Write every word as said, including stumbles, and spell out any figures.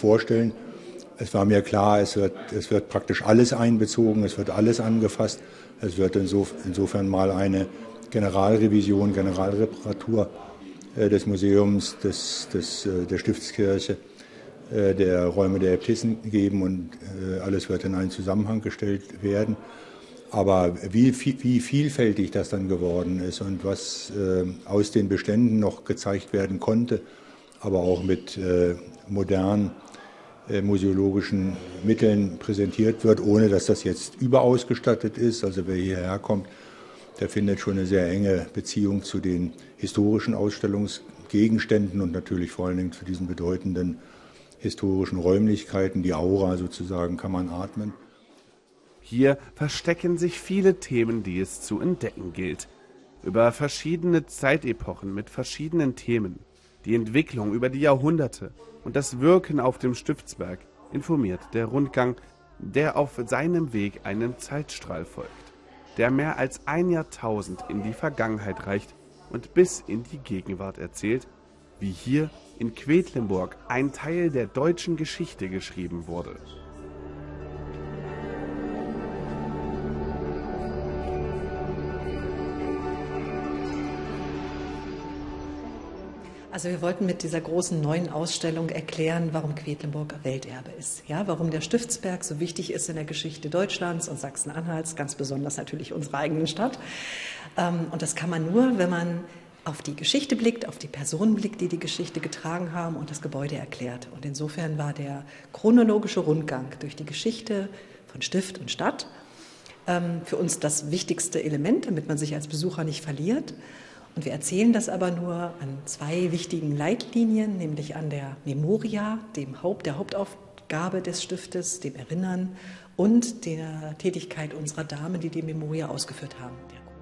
vorstellen. Es war mir klar, es wird, es wird praktisch alles einbezogen, es wird alles angefasst. Es wird insofern mal eine Generalrevision, Generalreparatur des Museums, des, des, der Stiftskirche, der Räume der Äbtissen geben und alles wird in einen Zusammenhang gestellt werden. Aber wie, wie vielfältig das dann geworden ist und was aus den Beständen noch gezeigt werden konnte, aber auch mit modernen museologischen Mitteln präsentiert wird, ohne dass das jetzt überausgestattet ist. Also wer hierher kommt, der findet schon eine sehr enge Beziehung zu den historischen Ausstellungsgegenständen und natürlich vor allen Dingen zu diesen bedeutenden historischen Räumlichkeiten. Die Aura sozusagen kann man atmen. Hier verstecken sich viele Themen, die es zu entdecken gilt. Über verschiedene Zeitepochen mit verschiedenen Themen, die Entwicklung über die Jahrhunderte und das Wirken auf dem Stiftsberg informiert der Rundgang, der auf seinem Weg einem Zeitstrahl folgt, der mehr als ein Jahrtausend in die Vergangenheit reicht und bis in die Gegenwart erzählt, wie hier in Quedlinburg ein Teil der deutschen Geschichte geschrieben wurde. Also wir wollten mit dieser großen neuen Ausstellung erklären, warum Quedlinburg Welterbe ist. Ja, warum der Stiftsberg so wichtig ist in der Geschichte Deutschlands und Sachsen-Anhalts, ganz besonders natürlich unserer eigenen Stadt. Und das kann man nur, wenn man auf die Geschichte blickt, auf die Personen blickt, die die Geschichte getragen haben und das Gebäude erklärt. Und insofern war der chronologische Rundgang durch die Geschichte von Stift und Stadt für uns das wichtigste Element, damit man sich als Besucher nicht verliert. Und wir erzählen das aber nur an zwei wichtigen Leitlinien, nämlich an der Memoria, dem Haupt, der Hauptaufgabe des Stiftes, dem Erinnern und der Tätigkeit unserer Damen, die die Memoria ausgeführt haben.